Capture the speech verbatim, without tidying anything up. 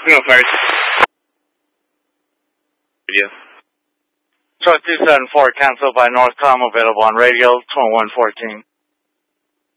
No, fire. Radio. Truck two seven four, cancel by Northcom, available on radio, twenty-one fourteen.